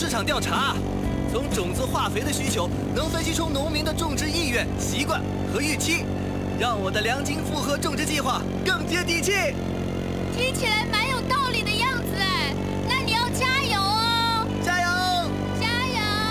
市场调查，从种子、化肥的需求，能分析出农民的种植意愿、习惯和预期，让我的良金复合种植计划更接地气。 听起来蛮有道理的样子哎，那你要加油哦！ 加油！ 加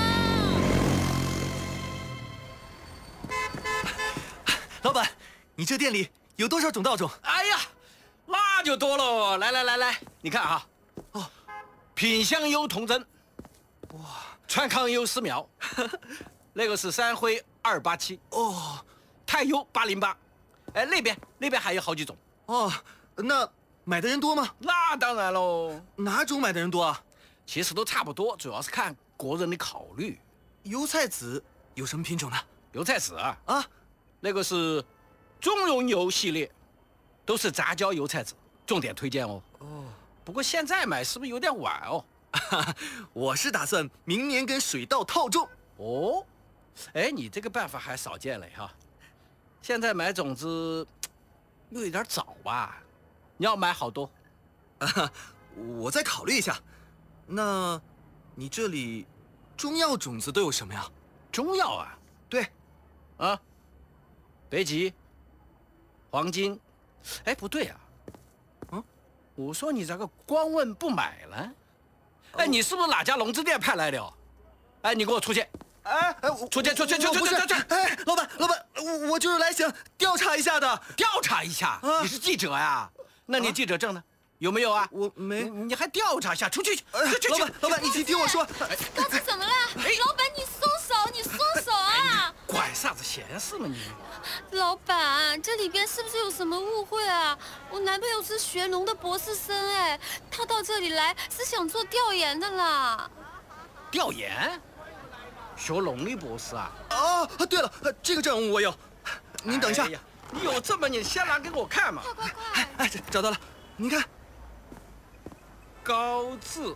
油！ 老板，你这店里有多少种稻种？ 哎呀，那就多了。来，你看啊，哦，品相优童真，哇，川康优思苗，那个是三辉287， 哦， 太优808，哎，那边还有好几种。 哦，那买的人多吗？ 那当然喽， 哪种买的人多啊？ 其实都差不多，主要是看国人的考虑。 油菜籽有什么品种呢？ 油菜籽啊， 啊， 那个是中荣油系列，都是杂交油菜籽，重点推荐哦。 哦， 不过现在买是不是有点晚哦？ 我是打算明年跟水稻套种。 哦，哎，你这个办法还少见了哈。现在买种子又有点早吧？你要买好多？ 我再考虑一下。那，你这里中药种子都有什么呀？ 中药啊？ 对， 啊，北极、黄金。哎，不对啊。 嗯， 我说你这个光问不买了。哎，你是不是哪家农资店派来的？哎，你给我出去！ 哎， 出去！ 哎，老板，我就是来想调查一下的。 调查一下？你是记者呀？那你记者证呢？有没有啊？ 我没。 你还调查一下？出去！ 老板，你听我说。 高子怎么了？老板，你松手，你松手啊！ 管啥子闲事嘛你？ 老板，这里边是不是有什么误会啊？我男朋友是学农的博士生，哎，他到这里来是想做调研的啦。 调研？学农的博士啊？ 哦，对了，这个证我有，您等一下。 哎呀，你有这么，你先拿给我看嘛。 快！ 哎，找到了，您看。 高智，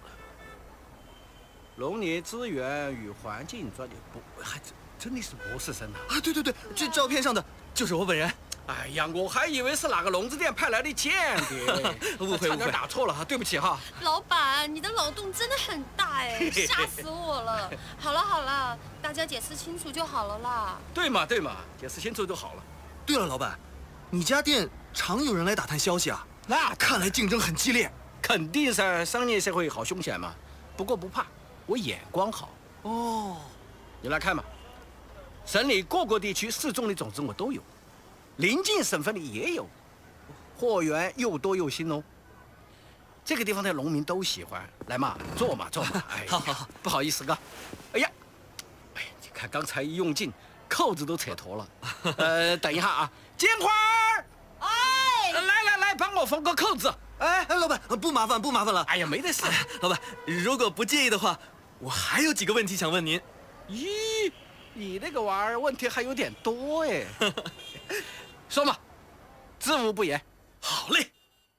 农业资源与环境专业还真的是博士生啊！ 对，这照片上的就是我本人。 哎呀，我还以为是哪个农资店派来的间谍， 误会， 差点打错了哈，对不起哈。 老板，你的脑洞真的很大哎，吓死我了！好了，大家解释清楚就好了啦。 对嘛，解释清楚就好了。 对了，老板，你家店常有人来打探消息啊？ 那看来竞争很激烈。 肯定噻，商业社会好凶险嘛。不过不怕，我眼光好。 哦， 你来看嘛，省里各个地区适种的种子我都有，邻近省份里也有，货源又多又新哦。这个地方的农民都喜欢，来嘛，坐嘛。哎， 好， 不好意思哥。哎呀，你看刚才一用劲，扣子都扯脱了。等一下啊，金花儿， 哎， 来，帮我缝个扣子。 哎，老板，不麻烦了。 哎呀，没得事。 老板，如果不介意的话，我还有几个问题想问您。 咦，你那个娃儿问题还有点多哎。说嘛，知无不言。 好嘞。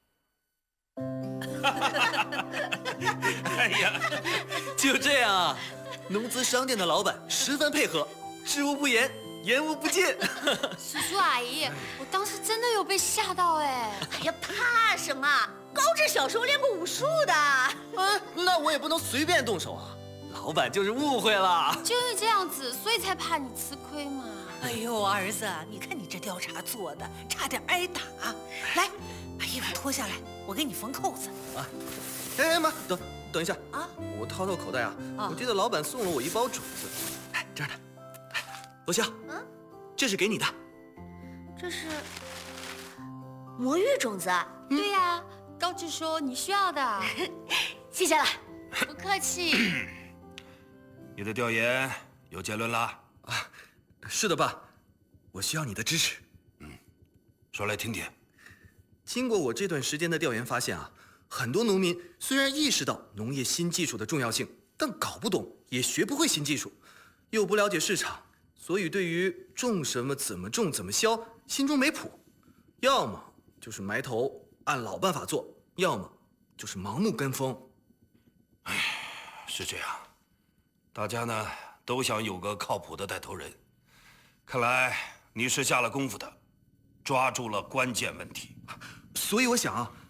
哎呀， 就这样啊，农资商店的老板十分配合，知无不言，言无不尽。 叔叔阿姨，我当时真的有被吓到哎。 哎呀，怕什么？高志小时候练过武术的。 那我也不能随便动手啊。老板就是误会了。 就是这样子，所以才怕你吃亏嘛。 哎呦，儿子，你看你这调查做的，差点挨打。来，把衣服脱下来，我给你缝扣子。 啊，哎妈，等一下啊！ 我掏口袋啊，我记得老板送了我一包种子。哎，这儿呢。罗香，这是给你的。 这是魔芋种子。 对呀，高志说你需要的。 谢谢了。 不客气。 你的调研有结论啦？ 是的，爸，我需要你的支持。 说来听听。 经过我这段时间的调研发现啊，很多农民虽然意识到农业新技术的重要性，但搞不懂，也学不会新技术，又不了解市场，所以对于种什么、怎么种、怎么销，心中没谱。要么就是埋头按老办法做，要么就是盲目跟风。 是这样，大家呢都想有个靠谱的带头人，看来你是下了功夫的，抓住了关键问题。 所以我想啊，